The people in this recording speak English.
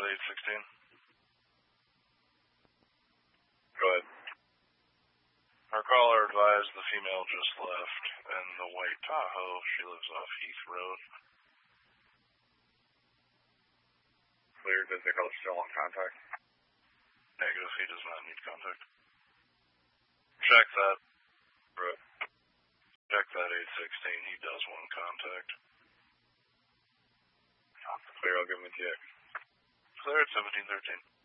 to 816. Go ahead. Our caller advised the female just left in the white Tahoe. She lives off Heath Road. Clear. Does the caller still on contact? Negative. He does not need contact. Check that. Right. Check that 816. He does want contact. Clear. I'll give him a TX. Clear at 1713.